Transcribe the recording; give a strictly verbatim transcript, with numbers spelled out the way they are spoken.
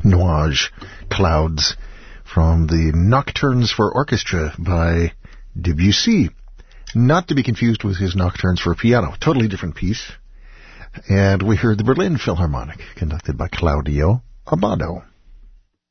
Nuage, Clouds, from the Nocturnes for Orchestra by Debussy. Not to be confused with his Nocturnes for Piano. Totally different piece. And we heard the Berlin Philharmonic, conducted by Claudio Abbado.